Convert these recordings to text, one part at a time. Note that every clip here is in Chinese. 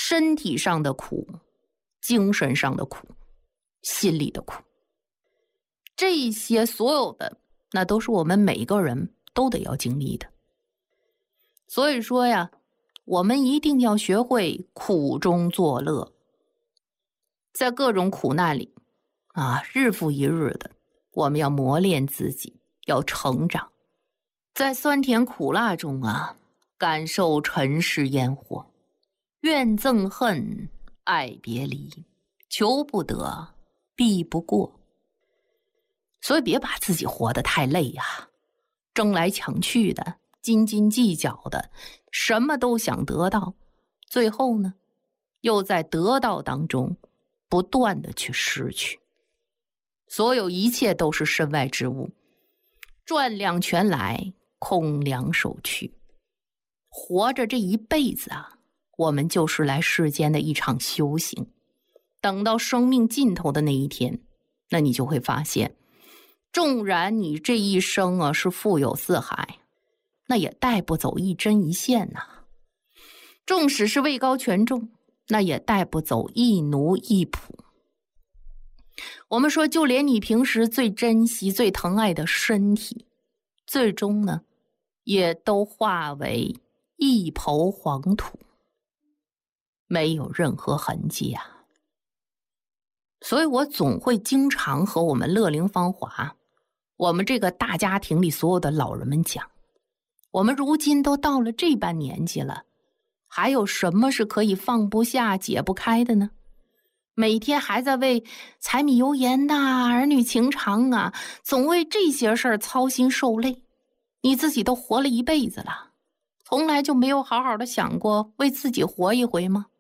身体上的苦，精神上的苦，心里的苦。这些所有的，那都是我们每一个人都得要经历的。所以说呀，我们一定要学会苦中作乐，在各种苦难里日复一日的，我们要磨练自己，要成长，在酸甜苦辣中感受尘世烟火，怨憎恨，爱别离，求不得，避不过。所以别把自己活得太累争来抢去的，斤斤计较的，什么都想得到，最后呢，又在得到当中不断的去失去。所有一切都是身外之物，赚两全来，空两手去。活着这一辈子我们就是来世间的一场修行。等到生命尽头的那一天，那你就会发现，纵然你这一生是富有四海，那也带不走一针一线纵使是位高权重，那也带不走一奴一仆。我们说，就连你平时最珍惜最疼爱的身体，最终呢也都化为一抔黄土，没有任何痕迹所以我总会经常和我们乐龄芳华，我们这个大家庭里所有的老人们讲，我们如今都到了这般年纪了，还有什么是可以放不下解不开的呢？每天还在为柴米油盐儿女情长总为这些事儿操心受累。你自己都活了一辈子了，从来就没有好好的想过为自己活一回吗？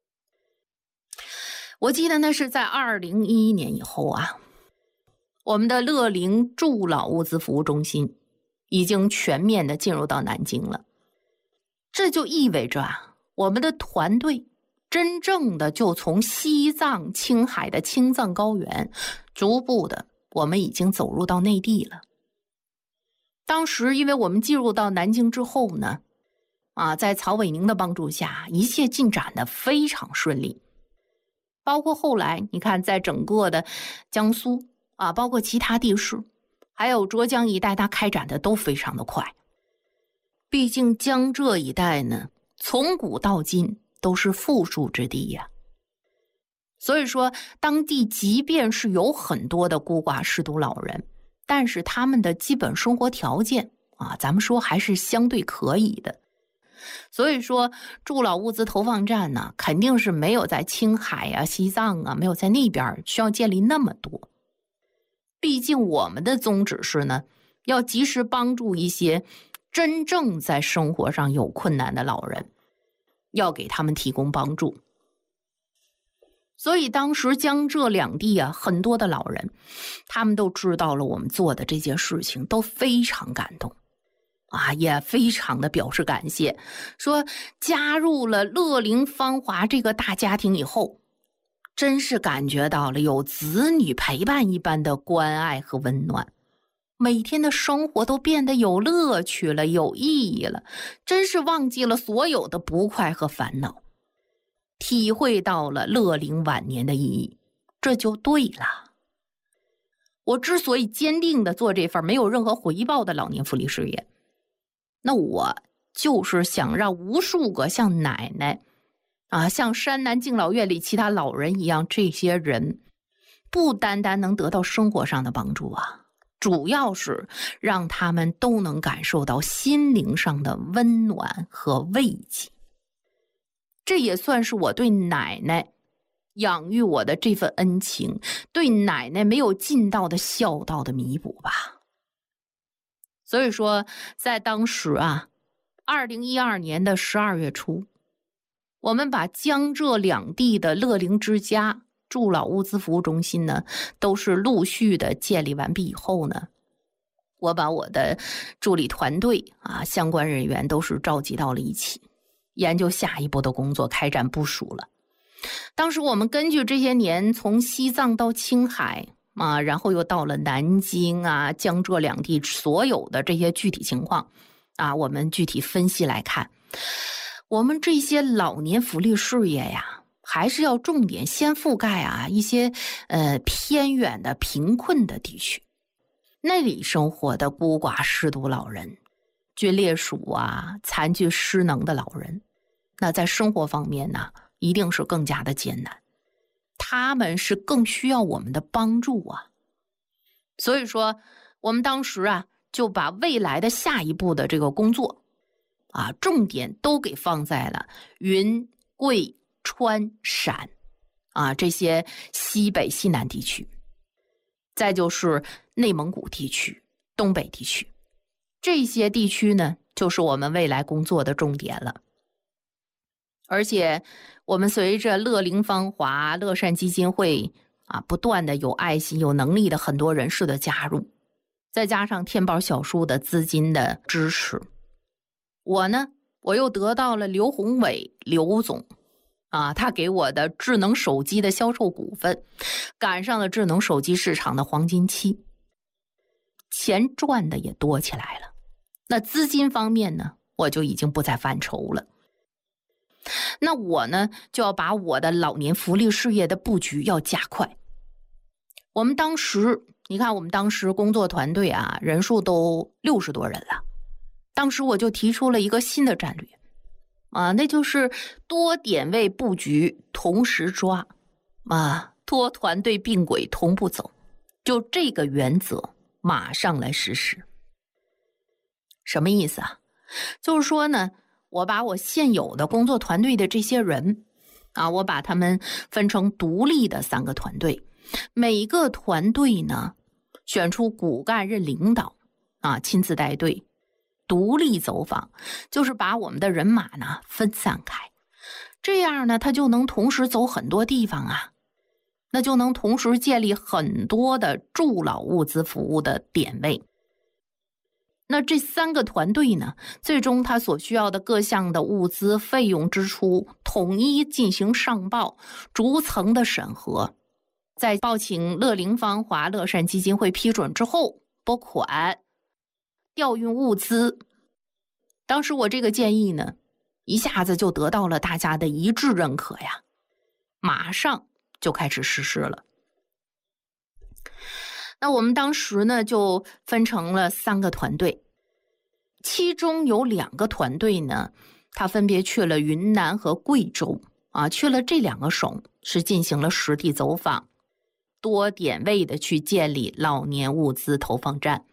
我记得那是在2011年以后我们的乐龄助老物资服务中心已经全面的进入到南京了。这就意味着我们的团队真正的就从西藏、青海的青藏高原，逐步的我们已经走入到内地了。当时因为我们进入到南京之后呢，在曹伟宁的帮助下，一切进展的非常顺利。包括后来你看，在整个的江苏包括其他地市，还有浙江一带，它开展的都非常的快。毕竟江浙一带呢，从古到今都是富庶之地所以说当地即便是有很多的孤寡失独老人，但是他们的基本生活条件咱们说还是相对可以的。所以说助老物资投放站呢，肯定是没有在青海西藏没有在那边需要建立那么多。毕竟我们的宗旨是呢，要及时帮助一些真正在生活上有困难的老人，要给他们提供帮助。所以当时江浙两地很多的老人，他们都知道了我们做的这件事情，都非常感动也非常的表示感谢，说加入了乐龄芳华这个大家庭以后，真是感觉到了有子女陪伴一般的关爱和温暖，每天的生活都变得有乐趣了，有意义了，真是忘记了所有的不快和烦恼，体会到了乐龄晚年的意义，这就对了。我之所以坚定的做这份没有任何回报的老年福利事业，那我就是想让无数个像奶奶像山南敬老院里其他老人一样，这些人不单单能得到生活上的帮助主要是让他们都能感受到心灵上的温暖和慰藉。这也算是我对奶奶养育我的这份恩情，对奶奶没有尽到的孝道的弥补吧。所以说在当时2012年的12月初，我们把江浙两地的乐龄之家助老物资服务中心呢，都是陆续的建立完毕以后呢，我把我的助理团队相关人员都是召集到了一起，研究下一步的工作开展部署了。当时我们根据这些年从西藏到青海然后又到了南京江浙两地所有的这些具体情况我们具体分析来看， 我们这些老年福利事业呀，还是要重点先覆盖一些偏远的贫困的地区，那里生活的孤寡失独老人、军烈属残疾失能的老人，那在生活方面呢，一定是更加的艰难，他们是更需要我们的帮助所以说我们当时就把未来的下一步的这个工作重点都给放在了云贵川陕这些西北西南地区，再就是内蒙古地区、东北地区，这些地区呢就是我们未来工作的重点了。而且我们随着乐龄芳华、乐善基金会不断的有爱心、有能力的很多人士的加入，再加上天宝小书的资金的支持，我又得到了刘宏伟刘总他给我的智能手机的销售股份，赶上了智能手机市场的黄金期，钱赚的也多起来了。那资金方面呢，我就已经不再犯愁了。那我呢，就要把我的老年福利事业的布局要加快。你看我们当时工作团队人数都60多人了。当时我就提出了一个新的战略那就是多点位布局同时抓多团队并轨同步走，就这个原则马上来实施。什么意思就是说呢，我把我现有的工作团队的这些人我把他们分成独立的3个团队，每个团队呢选出骨干任领导亲自带队，独立走访，就是把我们的人马呢分散开，这样呢他就能同时走很多地方那就能同时建立很多的助老物资服务的点位。那这3个团队呢，最终他所需要的各项的物资费用支出统一进行上报，逐层的审核，在报请乐龄芳华、乐善基金会批准之后拨款调运物资。当时我这个建议呢，一下子就得到了大家的一致认可马上就开始实施了。那我们当时呢就分成了3个团队，其中有2个团队呢，他分别去了云南和贵州去了这2个省，是进行了实地走访，多点位的去建立老年物资投放站。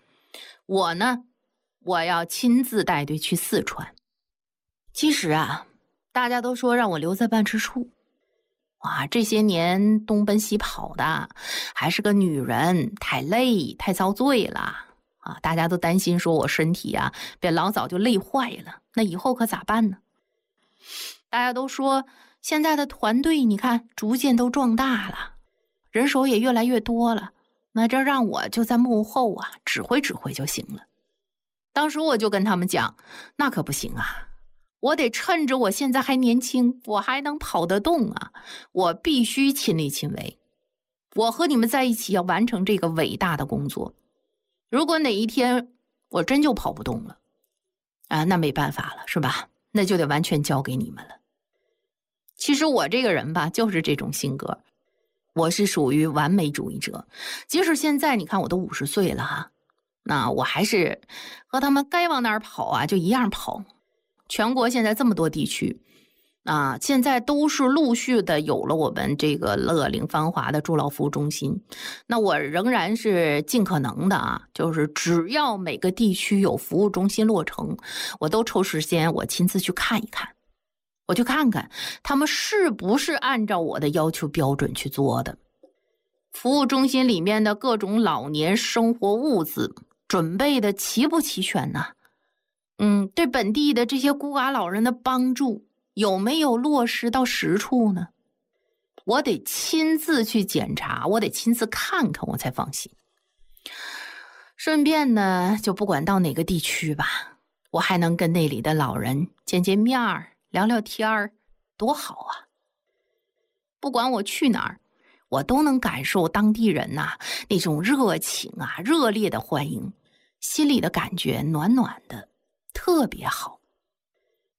我要亲自带队去四川。其实大家都说让我留在办事处这些年东奔西跑的，还是个女人，太累太遭罪了大家都担心说我身体别老早就累坏了，那以后可咋办呢？大家都说现在的团队你看逐渐都壮大了，人手也越来越多了，那这让我就在幕后指挥指挥就行了。当时我就跟他们讲，那可不行我得趁着我现在还年轻，我还能跑得动我必须亲力亲为，我和你们在一起要完成这个伟大的工作。如果哪一天我真就跑不动了那没办法了，是吧？那就得完全交给你们了。其实我这个人就是这种性格，我是属于完美主义者。即使现在你看我都50岁了那我还是和他们该往哪儿跑就一样跑。全国现在这么多地区现在都是陆续的有了我们这个乐龄芳华的助老服务中心。那我仍然是尽可能的就是只要每个地区有服务中心落成，我都抽时间我亲自去看一看，我去看看他们是不是按照我的要求标准去做的。服务中心里面的各种老年生活物资准备的齐不齐全呢？对本地的这些孤寡老人的帮助有没有落实到实处呢？我得亲自去检查，我得亲自看看，我才放心。顺便呢，就不管到哪个地区吧，我还能跟那里的老人见见面儿，聊聊天儿，多好不管我去哪儿，我都能感受当地人那种热情热烈的欢迎，心里的感觉暖暖的，特别好。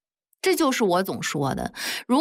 这就是我总说的，如